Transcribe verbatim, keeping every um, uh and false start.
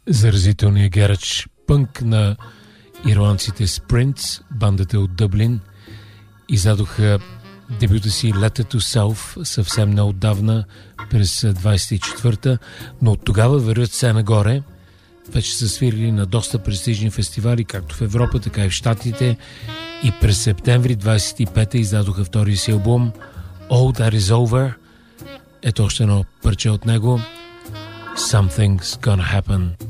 Заразителният герач пънк на ирландците Sprints, бандата от Дъблин, издадоха дебюта си Letter to Self съвсем неотдавна, през двайсет и четвърта, но от тогава вървят все нагоре. Вече са свирили на доста престижни фестивали, както в Европа, така и в Щатите, и през септември двайсет и пета издадоха втория си албум All That Is Over. Ето още едно парче от него. Something's Gonna Happen.